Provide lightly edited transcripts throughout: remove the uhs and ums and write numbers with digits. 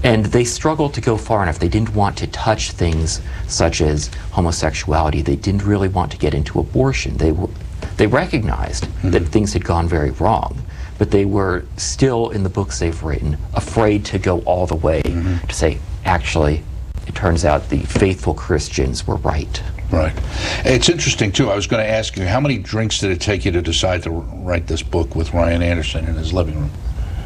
And they struggled to go far enough. They didn't want to touch things such as homosexuality. They didn't really want to get into abortion. They recognized that things had gone very wrong, but they were still, in the books they've written, afraid to go all the way to say, actually, it turns out the faithful Christians were right. Right. It's interesting, too. I was going to ask you, how many drinks did it take you to decide to write this book with Ryan Anderson in his living room?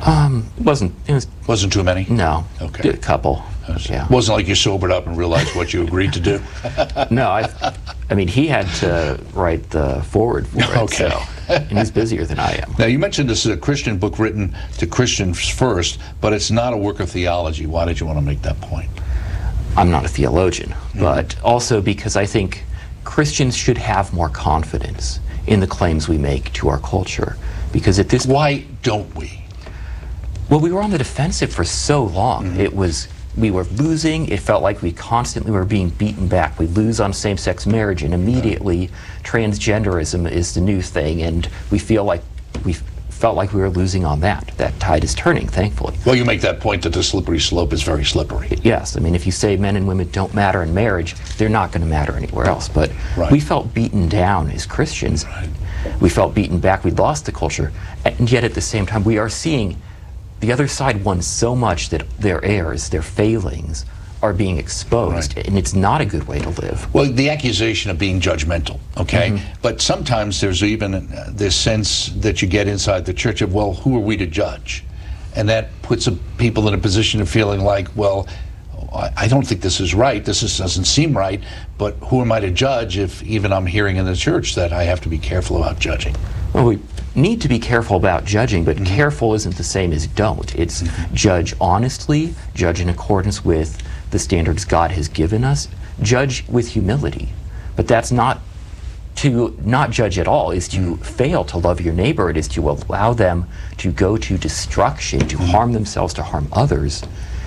It Wasn't too many? No. Okay. Did a couple. Yeah. Wasn't like you sobered up and realized what you agreed to do? No, I mean, he had to write the foreword for it, Okay. so, and he's busier than I am. Now, you mentioned this is a Christian book written to Christians first, but it's not a work of theology. Why did you want to make that point? I'm not a theologian, but also because I think Christians should have more confidence in the claims we make to our culture. Because at this Why don't we? Well, we were on the defensive for so long. We were losing. It felt like we constantly were being beaten back. We lose on same-sex marriage, and immediately transgenderism is the new thing, and we felt like we were losing on that. That tide is turning, thankfully. Well, you make that point that the slippery slope is very slippery. Yes, I mean, if you say men and women don't matter in marriage, they're not going to matter anywhere else. But we felt beaten down as Christians. Right. We felt beaten back. We lost the culture, and yet at the same time, we are seeing the other side won so much that their errors, their failings, are being exposed, and it's not a good way to live. Well, the accusation of being judgmental, okay? But sometimes there's even this sense that you get inside the church of, well, who are we to judge? And that puts people in a position of feeling like, well, I don't think this is right, doesn't seem right, but who am I to judge if even I'm hearing in the church that I have to be careful about judging? Well, we need to be careful about judging, but careful isn't the same as don't. It's judge honestly, judge in accordance with the standards God has given us, judge with humility. But that's not to not judge at all, is to fail to love your neighbor. It is to allow them to go to destruction, to harm themselves, to harm others,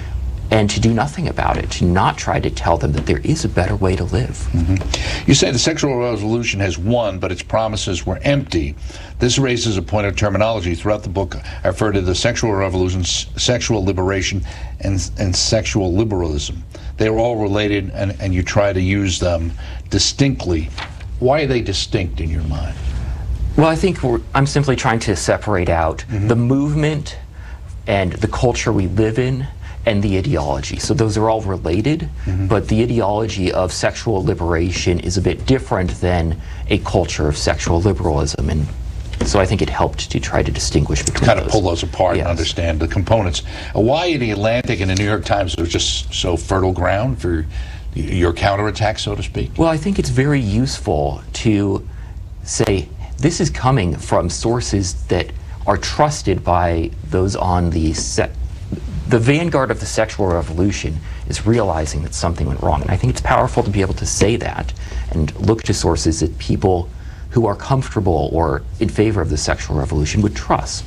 and to do nothing about it, to not try to tell them that there is a better way to live. You say the sexual revolution has won, but its promises were empty. This raises a point of terminology. Throughout the book, I refer to the sexual revolution, sexual liberation, and sexual liberalism. They are all related, and you try to use them distinctly. Why are they distinct in your mind? Well, I think I'm simply trying to separate out the movement and the culture we live in and the ideology. So those are all related, but the ideology of sexual liberation is a bit different than a culture of sexual liberalism, and so I think it helped to try to distinguish between kind of pull those apart and Yes. understand the components. Why in the Atlantic and the New York Times was just so fertile ground for your counterattack, so to speak? Well, I think it's very useful to say this is coming from sources that are trusted by those on the vanguard of the sexual revolution is realizing that something went wrong. And I think it's powerful to be able to say that and look to sources that people who are comfortable or in favor of the sexual revolution would trust.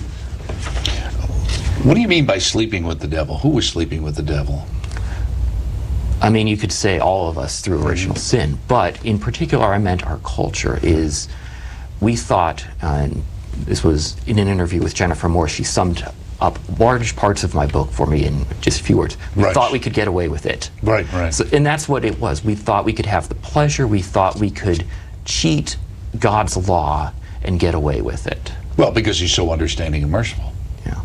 What do you mean by sleeping with the devil? Who was sleeping with the devil? I mean, you could say all of us through original sin, but in particular I meant our culture is, we thought, and this was in an interview with Jennifer Moore, she summed up large parts of my book for me in just a few words. We thought we could get away with it. Right. So, and that's what it was. We thought we could have the pleasure, we thought we could cheat God's law and get away with it. Well, because he's so understanding and merciful. Yeah.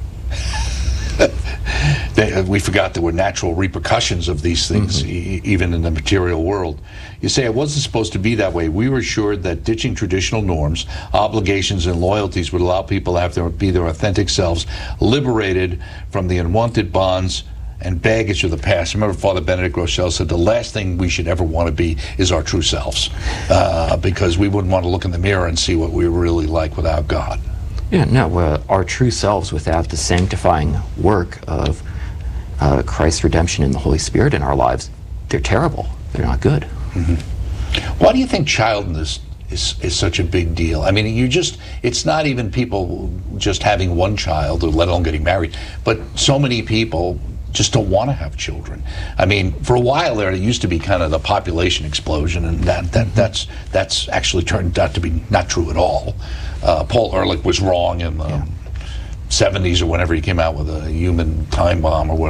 We forgot there were natural repercussions of these things, even in the material world. You say it wasn't supposed to be that way. We were assured that ditching traditional norms, obligations, and loyalties would allow people to have to be their authentic selves, liberated from the unwanted bonds and baggage of the past. I remember Father Benedict Groeschel said the last thing we should ever want to be is our true selves, because we wouldn't want to look in the mirror and see what we were really like without God. Yeah, no, our true selves without the sanctifying work of Christ's redemption and the Holy Spirit in our lives, they're terrible. They're not good. Why do you think childlessness is such a big deal? I mean, it's not even people just having one child, or let alone getting married, but so many people just don't want to have children. I mean, for a while there, it used to be kind of the population explosion, and that's actually turned out to be not true at all. Paul Ehrlich was wrong in the 70s or whenever he came out with a human time bomb or whatever.